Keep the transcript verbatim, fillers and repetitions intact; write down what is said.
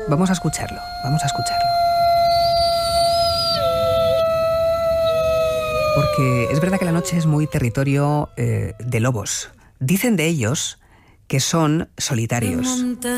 Vamos a escucharlo, vamos a escucharlo. Porque es verdad que la noche es muy territorio eh, de lobos. Dicen de ellos que son solitarios.